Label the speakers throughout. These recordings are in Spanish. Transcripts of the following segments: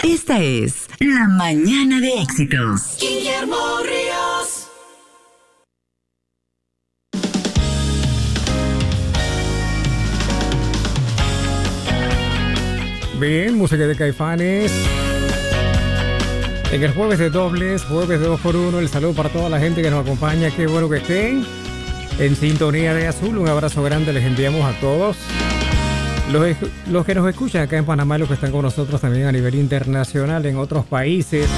Speaker 1: Esta es La Mañana de Éxitos.
Speaker 2: Guillermo Ríos.
Speaker 3: Bien, música de Caifanes. En el jueves de dobles, jueves de 2x1, el saludo para toda la gente que nos acompaña. Qué bueno que estén en sintonía de Azul. Un abrazo grande les enviamos a todos. Los que nos escuchan acá en Panamá, los que están con nosotros también a nivel internacional en otros países.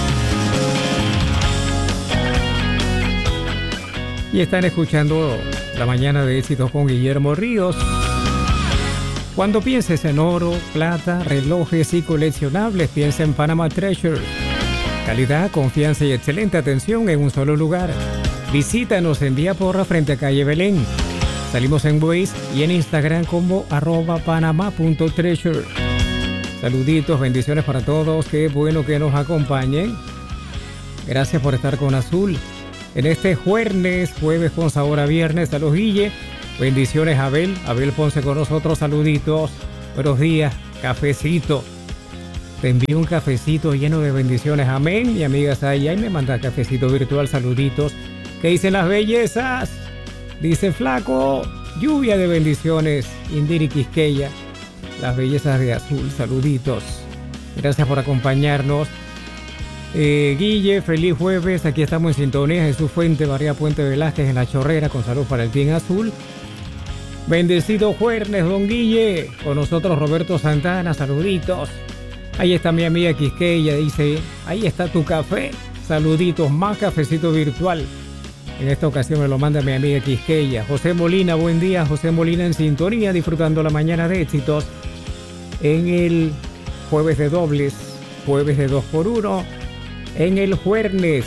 Speaker 3: Y están escuchando La Mañana de Éxitos con Guillermo Ríos. Cuando pienses en oro, plata, relojes y coleccionables, piensa en Panama Treasure. Calidad, confianza y excelente atención en un solo lugar. Visítanos en Vía Porra frente a calle Belén. Salimos en Waze y en Instagram como @panama.treasure. Saluditos, bendiciones para todos. Qué bueno que nos acompañen. Gracias por estar con Azul. En este jueves con sabor a viernes. Saludos, Guille. Bendiciones, Abel Ponce con nosotros, saluditos. Buenos días, cafecito. Te envío un cafecito lleno de bendiciones, amén. Mi amiga Saya me manda cafecito virtual, saluditos. ¿Qué dicen las bellezas? Dice Flaco, lluvia de bendiciones, Indiri Quisqueya. Las bellezas de Azul, saluditos. Gracias por acompañarnos. Guille, feliz jueves. Aquí estamos en sintonía. Jesús Fuente, María Puente Velázquez en La Chorrera, con salud para el Team Azul. Bendecido jueves, don Guille. Con nosotros Roberto Santana, saluditos. Ahí está mi amiga Quisqueya, dice, ahí está tu café. Saluditos, más cafecito virtual. En esta ocasión me lo manda mi amiga Quisqueya. José Molina, buen día. José Molina en sintonía, disfrutando la mañana de éxitos. En el jueves de dobles, jueves de 2x1. En el jueves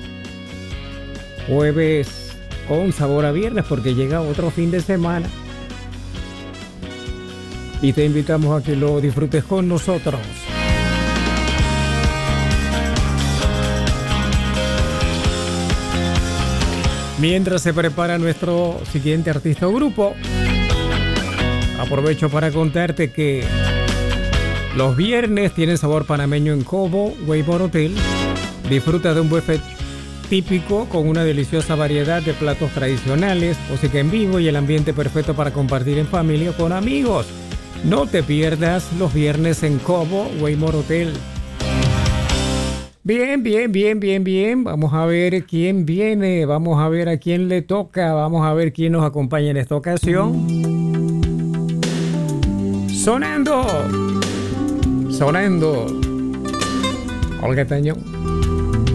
Speaker 3: con sabor a viernes, porque llega otro fin de semana. Y te invitamos a que lo disfrutes con nosotros. Mientras se prepara nuestro siguiente artista o grupo, aprovecho para contarte que los viernes tienen sabor panameño en Cobo Waymore Hotel. Disfruta de un buffet típico con una deliciosa variedad de platos tradicionales, música en vivo y el ambiente perfecto para compartir en familia o con amigos. No te pierdas los viernes en Cobo Waymore Hotel. Bien. Vamos a ver quién viene, vamos a ver a quién le toca, vamos a ver quién nos acompaña en esta ocasión. Sonando. Olga Tañón.